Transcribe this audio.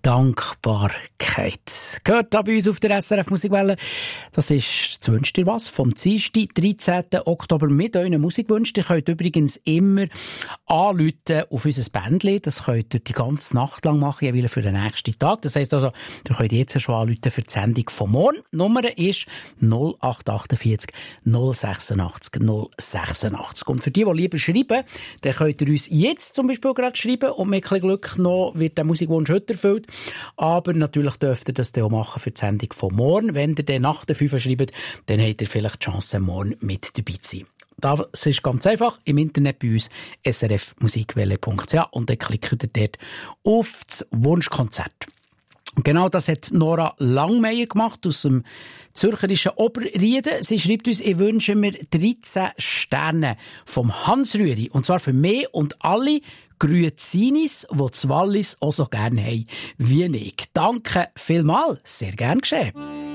Dankbarkeit. Gehört da bei uns auf der SRF Musikwelle. Das ist «Zu wünscht dir was?» vom Dienstag, 13. Oktober mit euren Musikwünschen. Ihr könnt übrigens immer anrufen auf unser Bändchen. Das könnt ihr die ganze Nacht lang machen, jeweils für den nächsten Tag. Das heisst also, ihr könnt jetzt schon anrufen für die Sendung von morgen. Die Nummer ist 0848 086 086. Und für die lieber schreiben, dann könnt ihr uns jetzt zum Beispiel gerade schreiben und mit ein bisschen Glück noch wird der Musikwunsch heute erfüllt. Aber natürlich dürft ihr das dann auch machen für die Sendung von morgen. Wenn ihr dann nach der 5 schreibt, dann habt ihr vielleicht die Chance, morgen mit dabei zu sein. Das ist ganz einfach. Im Internet bei uns srfmusikwelle.ch und dann klickt ihr dort auf das Wunschkonzert. Und genau das hat Nora Langmeier gemacht aus dem zürcherischen Oberrieden. Sie schreibt uns, ich wünsche mir 13 Sterne vom Hans Rühri. Und zwar für mich und alle Grüezinis, die das Wallis auch so gerne haben wie ich. Danke vielmals. Sehr gern geschehen.